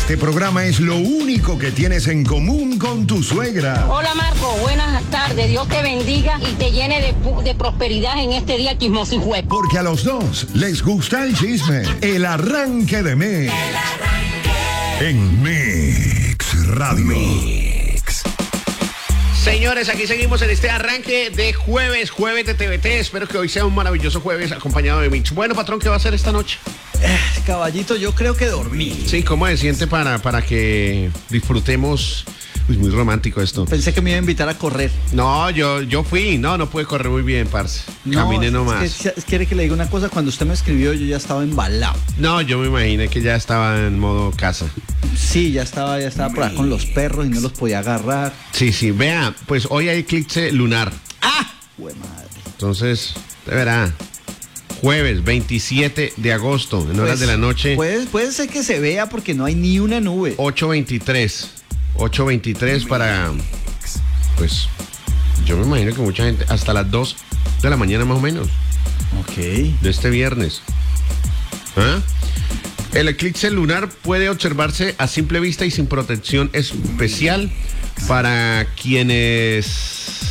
Este programa es lo único que tienes en común con tu suegra. Hola Marco, buenas tardes. Dios te bendiga y te llene de prosperidad en este día chismoso y juez. Porque a los dos les gusta el chisme. El arranque de mes. En Mix Radio. Señores, aquí seguimos en este arranque de jueves de TVT. Espero que hoy sea un maravilloso jueves acompañado de Mix. Bueno, patrón, ¿qué va a hacer esta noche? Caballito, yo creo que dormí. Sí, ¿cómo se siente para que disfrutemos? Uy, muy romántico esto. Pensé que me iba a invitar a correr. No, yo fui. No pude correr muy bien, parce. Caminé nomás. Quiere que le diga una cosa. Cuando usted me escribió, yo ya estaba embalado. No, yo me imaginé que ya estaba en modo casa. Sí, ya estaba por ahí con los perros y no los podía agarrar. Sí, vea, pues hoy hay eclipse lunar. ¡Ah! ¡Jue madre! Entonces, de verá. Jueves 27 de agosto, en horas de la noche. Puede ser que se vea porque no hay ni una nube. 8:23 para, pues, yo me imagino que mucha gente, hasta las 2 de la mañana más o menos. Ok. De este viernes. ¿Ah? El eclipse lunar puede observarse a simple vista y sin protección especial para quienes...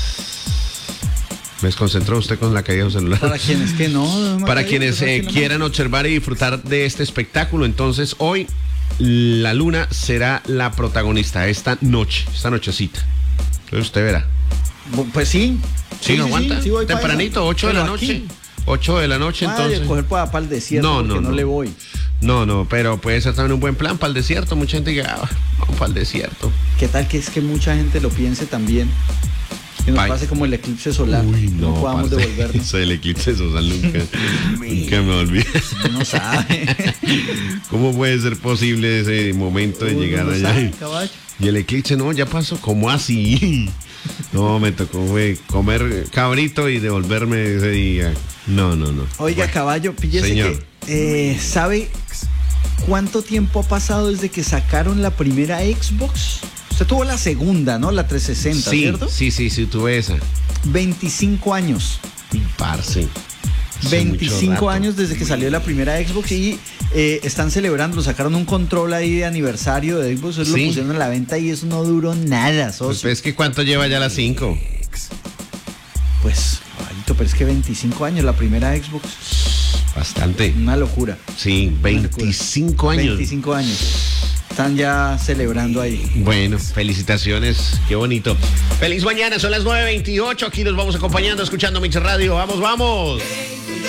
Me desconcentró usted con la caída de su celular. Para quienes que no. Para quienes quieran observar y disfrutar de este espectáculo. Entonces hoy la luna será la protagonista esta nochecita. Entonces usted verá. Pues sí. Sí, aguanta. Sí, tempranito, 8 de la noche. Aquí. 8 de la noche, entonces. Coger para el desierto no le voy. No, pero puede ser también un buen plan para el desierto. Mucha gente dice, vamos para el desierto. ¿Qué tal que es que mucha gente lo piense también? Que nos pase como el eclipse solar. Uy, no podamos devolvernos. Eso del eclipse solar nunca me olvidé. No sabe. ¿Cómo puede ser posible ese momento de llegar allá? Sabe, caballo. Y el eclipse, no, ya pasó. ¿Cómo así? No, me tocó comer cabrito y devolverme ese día. No. Oiga, bueno, caballo, píllese señor. Que ¿sabe cuánto tiempo ha pasado desde que sacaron la primera Xbox? Usted tuvo la segunda, ¿no? La 360, sí, ¿cierto? Sí, tuve esa. 25 años. Parce. 25 años desde que salió la primera Xbox y están celebrando, sacaron un control ahí de aniversario de Xbox, lo pusieron a la venta y eso no duró nada, socio. Pues es que ¿cuánto lleva ya la 5? Pues, caballito, pero es que 25 años la primera Xbox. Bastante. Una locura. Sí, 25 años. 25 años. Están ya celebrando ahí. Bueno, felicitaciones, qué bonito. Feliz mañana, son las 9:28, aquí nos vamos acompañando, escuchando Mix Radio. ¡Vamos!